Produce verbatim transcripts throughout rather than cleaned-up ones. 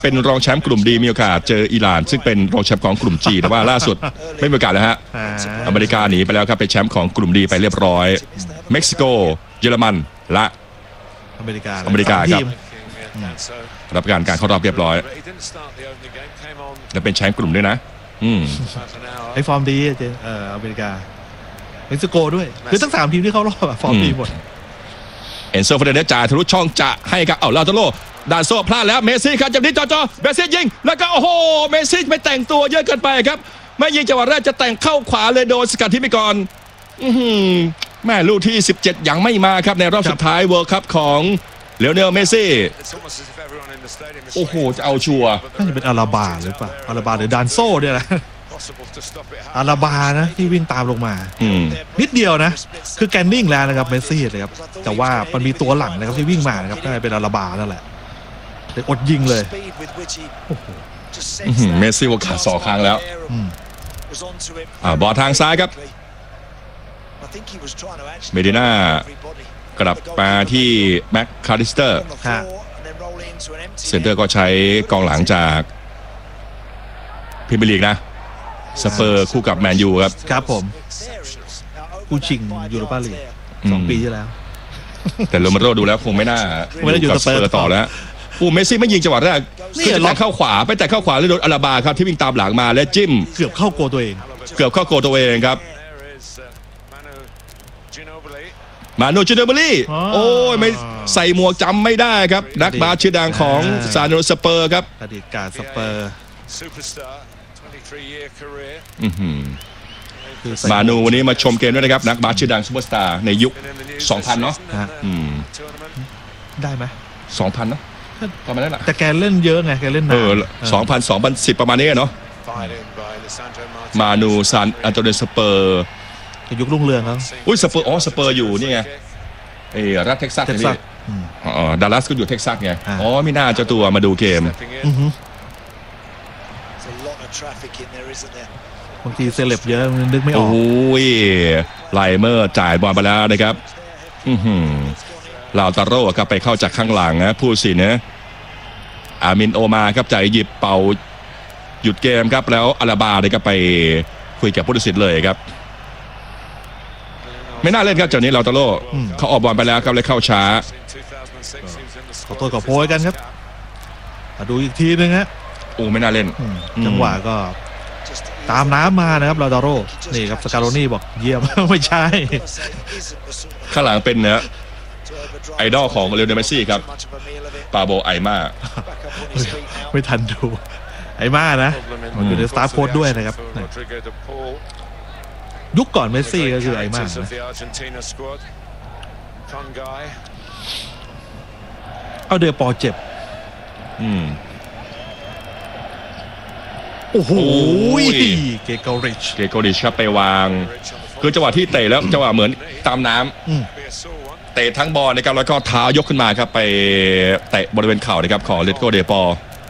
เป็นรองแชมป์กลุ่มดีมีโอกาสเจออิหร่านซึ่งเป็นรองแชมป์ของกลุ่มจีแต่ว่าล่าสุดไม่มีโอกาสแล้วฮะอเมริกาหนีไปแล้วครับเป็นแชมป์ของกลุ่มดีไปเรียบร้อยเม็กซิโกเยอรมันและอเมริกาอเมริกาครับรับการการเข้ารอบเรียบร้อยและเป็นแชมป์กลุ่มด้วยนะอืมไอฟอร์มดีเจเอ่ออเมริกาเม็กซิโกด้วยคือทั้งสามทีมที่เข้ารอบฟอร์มดีหมดเอนโซฟาเดเนสจ่ายทะลุช่องจะให้กับเอาลาโตโลดานโซพลาดแล้วเมซี่ครับจากนี้จ่อจ่อเมซี่ยิงแล้วก็โอ้โหเมซี่ไปแต่งตัวเยอะเกินไปครับไม่ยิงจังหวะแรกจะแต่งเข้าขวาเลยโดนสกัดที่ไปก่อนแม่ลูกที่สิบเจ็ดยังไม่มาครับในรอบสุดท้ายเวิลด์คัพของเลโอเนลเมซี่โอ้โหจะเอาชัวร์น่าจะเป็นอาราบาหรือเปล่าอาราบาหรือดานโซเนี่ยแหละอาราบานะที่วิ่งตามลงมานิดเดียวนะคือแกนนิ่งแล้วนะครับเมซี่เลยครับแต่ว่ามันมีตัวหลังนะครับที่วิ่งมานะครับน่าจะเป็นอาราบานั่นแหละแต่อดยิงเลยเมซี่โอกาสสองครั้งแล้วบอลทางซ้ายครับเมดิน่ากลับมาที่แม็กคาริสเตอร์เซนเตอร์ก็ใช้กองหลังจากพรีเมียร์ลีกนะสเปอร์คู่กับแมนยูครับครับผมคู่ชิงยูโรปาลีกสองปีที่แล้วแต่โรเมโรดูแล้วคงไม่น่าไม่ได้อยู่กับสเปอร์ต่อแล้วอู้เมซี่ไม่ยิงจังหวะแรกคือแต่เข้าขวาไปแต่เข้าขวาแล้วโดนอาราบาครับที่วิ่งตามหลังมาและจิ้มเกือบเข้าโกตัวเองเกือบเข้าโกตัวเองครับมาโนจิโนบุรีโอ้ยไม่ใส่หมวกจำไม่ได้ครับนักบาสชื่อดังของซานโดสเปอร์ครับอดีตการสเปอร์มานูวันนี้มาชมเกมด้วยนะครับนักบาสชื่อดังซูเปอร์สตาร์ในยุค สองพัน เนาะได้ไหมสองพัน เนาะประมาณนั้นแหละแต่แกเล่นเยอะไงแกเล่นนานเออสองพัน สองพันสิบประมาณนี้เนาะมานูซานอันโตเนสเปอร์ยุครุ่งเรืองครับอุ้ยสเปอร์อ๋อสเปอร์อยู่นี่ไงเออรัฐเท็กซัสนี่อ๋อดัลลัสก็อยู่เท็กซัสไงอ๋อไม่น่าเจ้าตัวมาดูเกมบางทีเซเลบเยอะนึกไม่ออกโอ้ยไลเมอร์จ่ายบอลไปแล้วนะครับอือหือลาวตาโร่ก็ไปเข้าจากข้างหลังนะผู้สินนะอามินโอมาครับจ่ายหยิบเป่าหยุดเกมครับแล้วอาราบาเลยก็ไปคุยกับผู้ตัดสินเลยครับไม่น่าเล่นครับจากนี้ลาวตาโร่เขาออกบอลไปแล้วครับเลยเข้าช้าขอโทษขอโพยกันครับดูอีกทีนึงฮะโอ้ไม่น่าเล่นจังหวะก็ตามน้ำมานะครับลาวตาโร่นี่ครับสกาโรนี่บอกเยี่ยมไม่ใช่ข้างหลังเป็นเนื้อไอดอลของเลโอเนลเมสซี่ครับปาโบไอม่าไม่ทันดูไอม่านะมันอยู่ในสตาร์โค้ดด้วยนะครับยุคก่อนเมสซี่ก็คือไอม่าเอาเดอปอเจ็บอืมโอ้โหเกโกริชเกโกริชครับไปวางคือจังหวะที่เตะแล้วจังหวะเหมือนตามน้ำเตะทั้งบอลนะครับแล้วก็เท้ายกขึ้นมาครับไปเตะบริเวณเข่านะครับของเลตโกเดปอ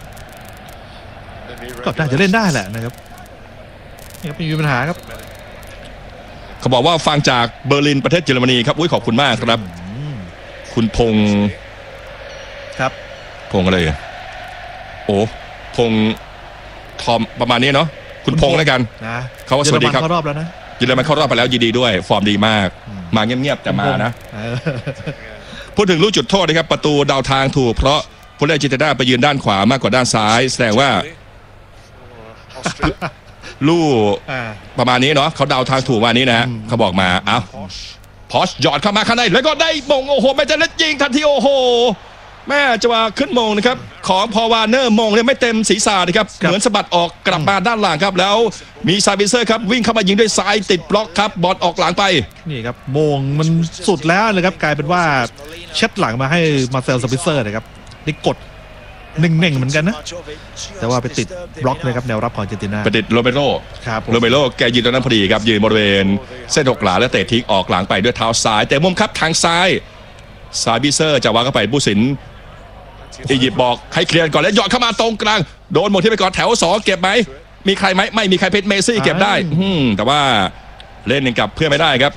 ก็น่าจะเล่นได้แหละนะครับไม่มีปัญหาครับเขาบอกว่าฟังจากเบอร์ลินประเทศเยอรมนีครับอุ้ยขอบคุณมากครับคุณพงศ์ครับพงศ์อะไรโอ้พงศ์ทอมประมาณนี้เนาะคุณพงศ์แล้วกันนะเขาว่าสวัสดีครับเข้ารอบแล้วนะเยอรมันเข้ารอบไปแล้วยินดีด้วยฟอร์มดีมากมาเงียบๆแต่มานะพูดถึงลูกจุดโทษนะครับประตูดาวทางถูกเพราะผู้เล่นอาร์เจนตินาไปยืนด้านขวามากกว่าด้านซ้ายแสดงว่าลูกประมาณนี้เนาะเขาดาวทางถูกว่านี้นะฮะเขาบอกมาเอ้าพอชหยอดเข้ามาข้างในแล้วก็ได้มงโอ้โหไม่จะเล่นยิงทันทีโอ้โหแม่จะว่าขึ้นมงนะครับของพอวาเนอร์มงเนี่ยไม่เต็มศีรษะนะครับเหมือนสะบัดออกกลับมาด้านหลังครับแล้วมีซาบิเซอร์ครับวิ่งเข้ามายิงด้วยซ้ายติดบล็อกครับบอลออกหลังไปนี่ครับมงมันสุดแล้วเลยครับกลายเป็นว่าเช็ดหลังมาให้มาเซลซาบิเซอร์นะครับนี่กดหนึ่งเน่งเหมือนกันนะแต่ว่าไปติดบล็อกเลยครับแนวรับของอาร์เจนตินาไปติดโรเบโรครับโรเบโรแกยืนตรงนั้นพอดีครับยืนบริเวณเส้นหกหลาแล้วเตะทิ้งออกหลังไปด้วยเท้าซ้ายแต่มุมครับทางซ้ายซาบิเซอร์จะวางเข้าไปผู้สินอียิปต์บอกให้เคลียร์ก่อนแล้วหยอดเข้ามาตรงกลางโดนหมดที่ไปก่อนแถวสองเก็บไหมมีใครไหมไม่มีใครเพชรเมซี่เก็บได้แต่ว่าเล่นกับเพื่อนไม่ได้ครับ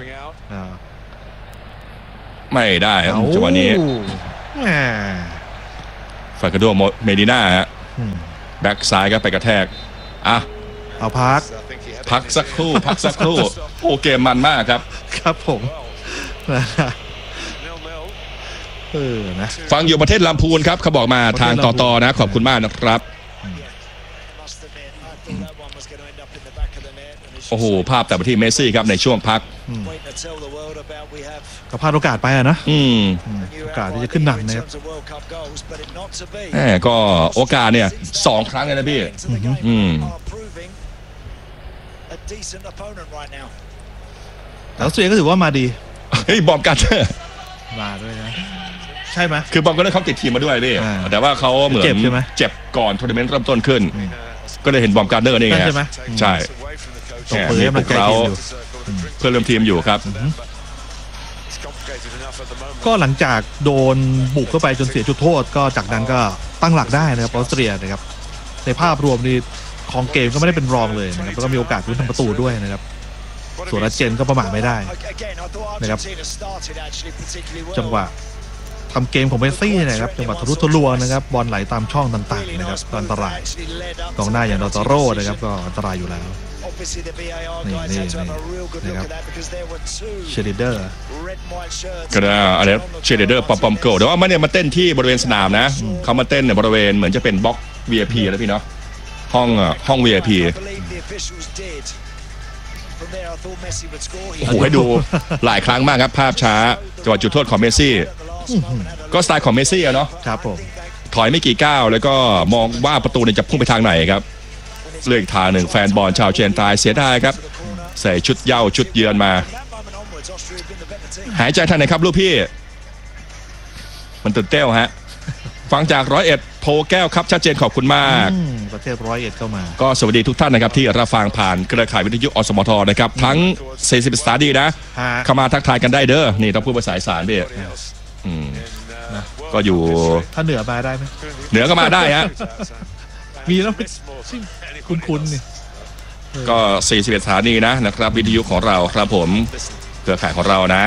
ไม่ได้ครับจังหวะนี้ฟาคาโดเมดิน่าฮะแบ็กซ้ายก็ไปกระแทกอ่ะเอาพักพักสักครู่พักสักครู่โอ้เกมมันมากครับครับผมเออนะฟังอยู่ประเทศลำพูนครับเขาบอกมาทางต่อต่อนะขอบคุณมากนะครับโอ้โหภาพแต่ไปที่เมสซี่ครับในช่วงพักก็พลาดโอกาสไปอะนะอืมโอกาสที่จะขึ้นนำนะครับแหมก็โอกาสเนี่ยสองครั้งเลยนะพี่อืมแล้วเสียก็ถือว่ามาดีเฮ้ยบอมกันมาด้วยนะใช่ไหมคือบอมก็ได้เขาติดทีมมาด้วยพี่แต่ว่าเขาเหมือนเจ็บก่อนทัวร์นาเมนต์เริ่มต้นขึ้นก็เลยเห็นบอมการ์เนอร์นี่ไงใช่แหมมีพวกเราเพื่อนร่วมทีมอยู่ครับก็หลังจากโดนบุกเข้าไปจนเสียจุดโทษก็จากนั้นก็ตั้งหลักได้นะครับออสเตรียนะครับในภาพรวมนี่ของเกมก็ไม่ได้เป็นรองเลยนะครับแล้วก็มีโอกาสลุ้นทำประตูด้วยนะครับส่วนรัสเจนก็ประมาทไม่ได้นะครับจังหวะทำเกมของเมสซี่นะครับจังหวะทะลุทะลวงนะครับบอลไหลตามช่องต่างๆนะครับก็อันตรายกองหน้าอย่างดอตโร่นะครับก็อันตรายอยู่แล้วนี่นี่นี่นะครับเชลิเดอร์ก็ได้อะไรเชลิเดอร์ปอมปอมโกแต่ว่ามันเนี่ยมาเต้นที่บริเวณสนามนะเขามาเต้นในบริเวณเหมือนจะเป็นบล็อก วี ไอ พี แล้วพี่เนาะห้องห้อง วี ไอ พี โอ้โหให้ดูหลายครั้งมากครับภาพช้าจังหวะจุดโทษของเมสซี่ก็สไตล์ของเมสซี่อะเนาะครับผมถอยไม่กี่ก้าวแล้วก็มองว่าประตูเนี่ยจะพุ่งไปทางไหนครับเลือกทางหนึ่งแฟนบอลชาวเชนตายเสียดายครับใส่ชุดเย้าชุดเยือนมาหายใจทันไหนครับลูกพี่มันตื่นเต้นฮะฟังจากร้อยเอ็ดโพแก้วครับชัดเจนขอบคุณมากประเทศร้อยเอ็ดเข้ามาก็สวัสดีทุกท่านนะครับที่รับฟังผ่านเครือข่ายวิทยุอสมทนะครับทั้งสี่สิบสถานีนะเข้ามาทักทายกันได้เด้อนี่ต้องพูดภาษาอีสานพี่ก็อยู่ถ้าเหนือมาได้ไหมเหนือก็มาได้ฮะมีแล้วคุ้นๆนี่ก็สี่สิบเอ็ดสถานีนะนะครับวิทยุของเราครับผมเครือข่ายของเรานะ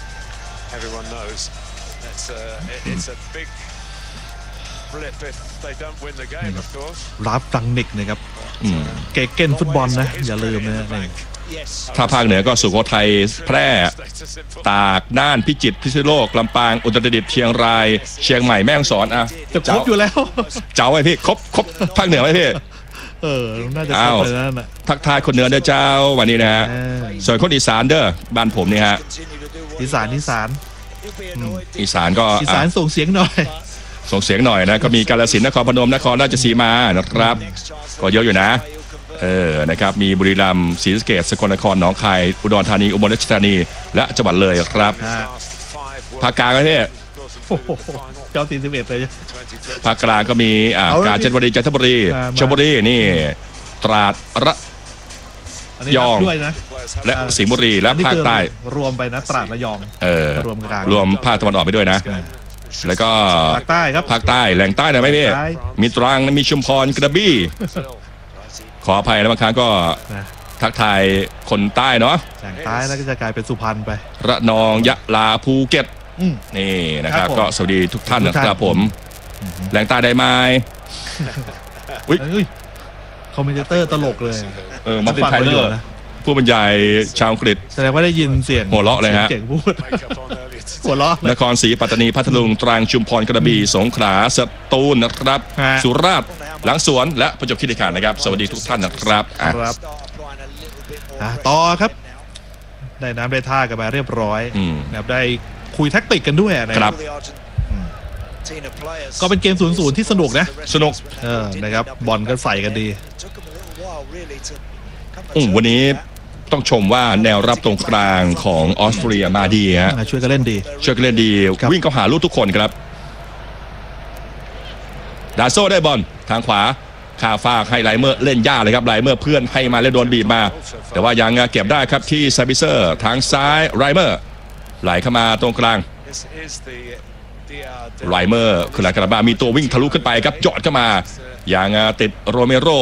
รับตังนิกนะครับเกเก้นฟุตบอลนะอย่าลืมนะถ้าภาคเหนือก็สุโขทัยแพร่ตากน่านพิจิตรพิษณุโลกลำปางอุตรดิตถ์เชียงรายเชียงใหม่แม่ฮ่องสอนอ่ะจะครบอยู่แล้วเจ้าไว้พี่ครบครบภาคเหนือไว้พี่เออน่าจะครบเลยนั่นแหละทักทายคนเหนือเด้อเจ้าวันนี้นะฮะส่วนคนอีสานเด้อบ้านผมนี่ฮะอีสานอีสานอีสานก็อีสานส่งเสียงหน่อยส่งเสียงหน่อยนะก็มีกาฬสินธุ์นครพนมนครราชสีมานะครับก็เยอะอยู่นะเออนะครับมีบุรีรัมย์ศรีสะเกษสกลนครหนองคายอุดรธานีอุบลราชธานีและจังหวัดเลยครับภาคกลางก็เนี่ยเก้าสี่สิบเอ็ดเลยภาคกลางก็มีอ่ากาญจนบุรีจันทบุรีชลบุรีนี่ตราดระยองและสิงห์บุรีและภาคใต้รวมไปนะตราดระยองเออรวมกลางรวมภาคตะวันออกไปด้วยนะแล้วก็ภาคใต้ครับภาคใต้แหล่งใต้นะไม่พี่มีตรังมีชุมพรกระบี่ขออภัยแล้วบางครั้งก็ทักทายคนใต้เนาะแหล่งใต้แล้วก็จะกลายเป็นสุพรรณไประนองยะลาภูเก็ตนี่นะครับก็สวัสดีทุกท่านนะครับผมแหล่งใต้ได้ไหมอุ้ยคอมเมนเตอร์ตลกเลยเออมาเป็นไทเลอร์ผู้บรรยายชาวอังกฤษแสดงว่าได้ยินเสียงหัวเราะเลยฮะเสียงพูดหัวเราะนครศรีปัตตานีพัทลุงตรังชุมพรกระบี่สงขลาสตูลนะครับสุราษฎร์หลังสวนและประจวบคีรีขันธ์นะครับสวัสดีทุกท่านนะครับครับต่อครับได้น้ำได้ท่ากันมาเรียบร้อยนะครับได้คุยแท็กติกกันด้วยนะครับก็เป็นเกมศูนย์ศูนย์ที่สนุกนะสนุกเออนะครับบอลก็ใส่กันดีอืมวันนี้ต้องชมว่าแนวรับตรงกลางของออสเตรียมาดีฮะช่วยกันเล่นดีช่วยกันเล่นดีวิ่งเข้าหาลูกทุกคนครับดาโซ่ได้บอลทางขวาคาฟาให้ไลเมอร์เล่นยากเลยครับไลเมอร์เพื่อนให้มาแล้วโดนบีบมาแต่ว่ายังเก็บได้ครับที่ซาบิเซอร์ทางซ้ายไลเมอร์ไหลเข้ามาตรงกลางไลเมอร์คือหลังกระบามีตัววิ่งทะลุขึ้นไปครับจอดเข้ามาอย่างติดโรเมโร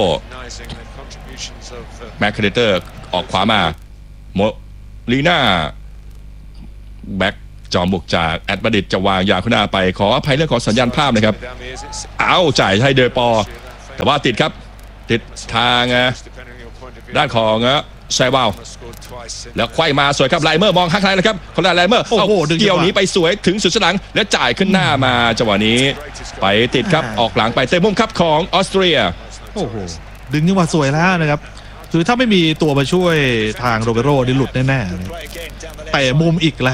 แม็กเคเดเตอร์ออกขวามาโมลีน่าแบ็กจอมบุกจากแอตมาดริดจะวางยาคุณาไปขออภัยเรื่องของสัญญาณภาพนะครับเอาจ่ายให้เดอปอแต่ว่าติดครับติดทางด้านของไซวาลแล้วไขว้มาสวยครับไลเมอร์มองข้างในแล้วครับคนละไลเมอร์โอ้เอาโหดึงจังหวะเกี่ยวหนีไปสวยถึงสุดสนามและจ่ายขึ้นหน้ามาจังหวะนี้ไปติดครับออกหลังไปเตะมุมครับของออสเตรียโอ้โหดึงจังหวะสวยแล้วนะครับคือถ้าไม่มีตัวมาช่วยทางโรเบโรนี่หลุดแน่ๆเลยเตะมุมอีกแล้ว